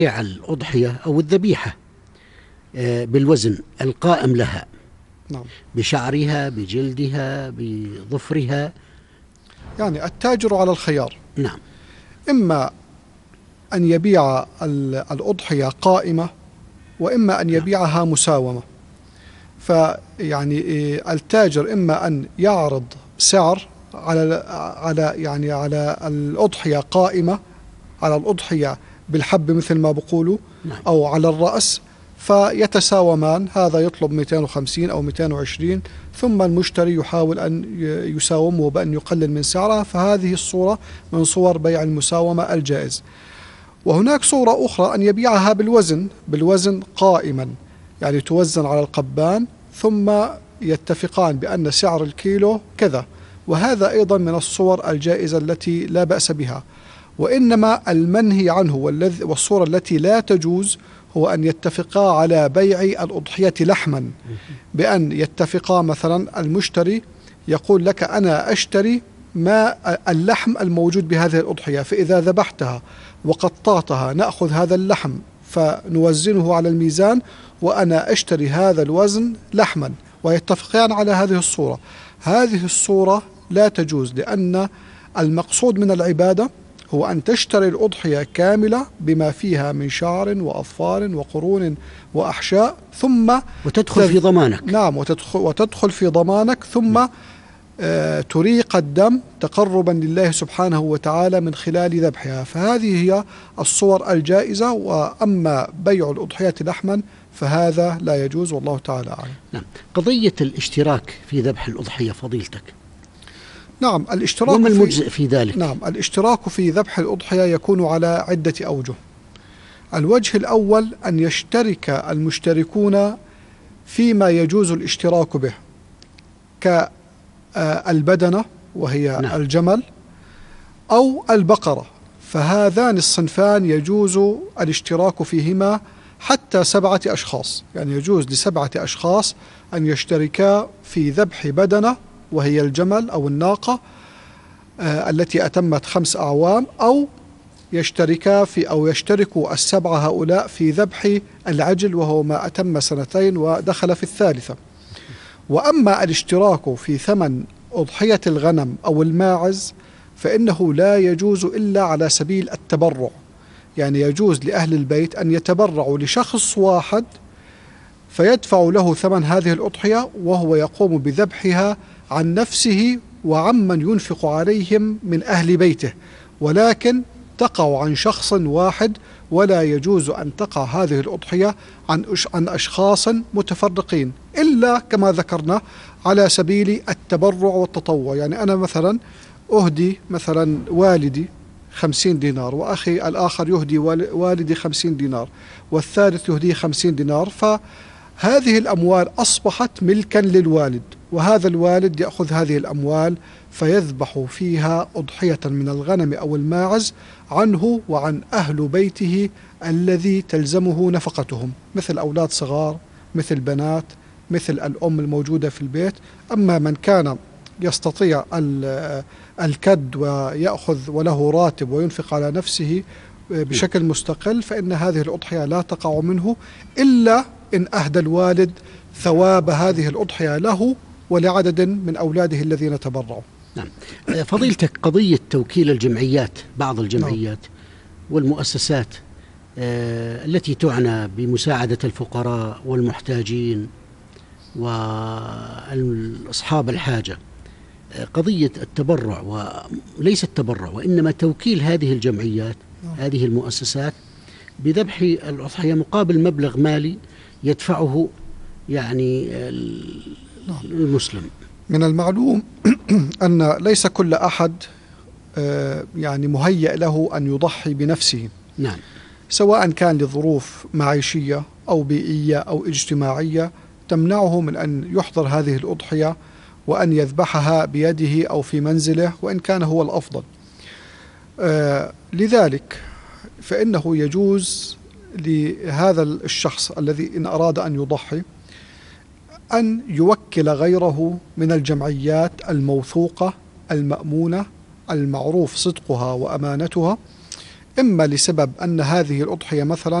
الأضحية أو الذبيحة بالوزن القائم لها، نعم. بشعرها، بجلدها، بظفرها. يعني التاجر على الخيار، نعم. إما أن يبيع الأضحية قائمة، وإما أن يبيعها مساومة. فيعني التاجر إما أن يعرض سعر على الأضحية قائمة، على الأضحية بالحب مثل ما بقولوا، نعم. أو على الرأس، فيتساومان، هذا يطلب 250 أو 220، ثم المشتري يحاول أن يساومه بأن يقلل من سعرها. فهذه الصورة من صور بيع المساومة الجائز. وهناك صورة أخرى أن يبيعها بالوزن قائما، يعني توزن على القبان ثم يتفقان بأن سعر الكيلو كذا، وهذا أيضا من الصور الجائزة التي لا بأس بها. وإنما المنهي عنه والصورة التي لا تجوز هو أن يتفقا على بيع الأضحية لحما، بأن يتفقا مثلا المشتري يقول لك أنا أشتري ما اللحم الموجود بهذه الأضحية، فإذا ذبحتها وقطعتها نأخذ هذا اللحم فنوزنه على الميزان، وأنا أشتري هذا الوزن لحما، ويتفقان على هذه الصورة. هذه الصورة لا تجوز، لأن المقصود من العبادة هو أن تشتري الأضحية كاملة بما فيها من شعر وأظفار وقرون وأحشاء، ثم وتدخل في ضمانك. نعم، وتدخل في ضمانك، ثم تريق الدم تقربا لله سبحانه وتعالى من خلال ذبحها. فهذه هي الصور الجائزة. وأما بيع الأضحية لحما فهذا لا يجوز، والله تعالى أعلم. نعم. قضية الاشتراك في ذبح الأضحية فضيلتك، نعم، الاشتراك وما المجزئ في ذلك؟ نعم، الاشتراك في ذبح الأضحية يكون على عدة أوجه. الوجه الأول أن يشترك المشتركون فيما يجوز الاشتراك به، كالبدنة وهي نعم. الجمل، أو البقرة، فهذان الصنفان يجوز الاشتراك فيهما حتى 7 أشخاص. يعني يجوز ل7 أشخاص أن يشتركا في ذبح بدنة وهي الجمل أو الناقة التي أتمت 5 أعوام، أو يشتركوا ال7 هؤلاء في ذبح العجل وهو ما أتم 2 ودخل في 3. وأما الاشتراك في ثمن أضحية الغنم أو الماعز فإنه لا يجوز إلا على سبيل التبرع. يعني يجوز لأهل البيت أن يتبرعوا لشخص واحد فيدفع له ثمن هذه الأضحية، وهو يقوم بذبحها عن نفسه وعمن ينفق عليهم من أهل بيته، ولكن تقع عن شخص واحد، ولا يجوز أن تقع هذه الأضحية عن أشخاص متفرقين، إلا كما ذكرنا على سبيل التبرع والتطوع. يعني أنا مثلا أهدي مثلا والدي 50 دينار، وأخي الآخر يهدي والدي 50 دينار، والثالث يهدي 50 دينار، فهذه الأموال أصبحت ملكا للوالد، وهذا الوالد يأخذ هذه الأموال فيذبح فيها أضحية من الغنم أو الماعز عنه وعن أهل بيته الذي تلزمه نفقتهم، مثل أولاد صغار، مثل بنات، مثل الأم الموجودة في البيت. أما من كان يستطيع الكد ويأخذ وله راتب وينفق على نفسه بشكل مستقل، فإن هذه الأضحية لا تقع منه إلا إن أهدى الوالد ثواب هذه الأضحية له ولعدد من أولاده الذين تبرعوا. نعم. فضيلتك، قضية توكيل الجمعيات، بعض الجمعيات والمؤسسات التي تعنى بمساعدة الفقراء والمحتاجين وأصحاب الحاجة، قضية التبرع، وليس التبرع وإنما توكيل هذه الجمعيات، هذه المؤسسات بذبح الأضحية مقابل مبلغ مالي يدفعه يعني المسلم. من المعلوم أن ليس كل أحد يعني مهيأ له أن يضحي بنفسه. نعم. سواء كان لظروف معيشية أو بيئية أو اجتماعية تمنعه من أن يحضر هذه الأضحية وأن يذبحها بيده أو في منزله، وإن كان هو الأفضل. لذلك فإنه يجوز لهذا الشخص الذي إن أراد أن يضحي أن يوكل غيره من الجمعيات الموثوقة المأمونة المعروف صدقها وأمانتها إما لسبب أن هذه الأضحية مثلا